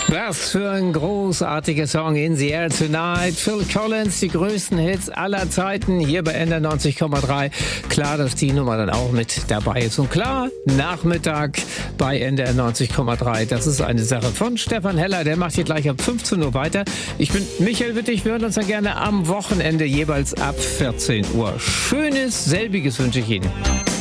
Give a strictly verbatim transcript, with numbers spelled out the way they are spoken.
Was für ein großartiger Song, In the Air Tonight. Phil Collins, die größten Hits aller Zeiten hier bei N D R neunzig Komma drei. Klar, dass die Nummer dann auch mit dabei ist. Und klar, Nachmittag bei N D R neunzig Komma drei. Das ist eine Sache von Stefan Heller. Der macht hier gleich ab fünfzehn Uhr weiter. Ich bin Michael Wittig. Wir hören uns dann gerne am Wochenende jeweils ab vierzehn Uhr. Schönes, selbiges wünsche ich Ihnen.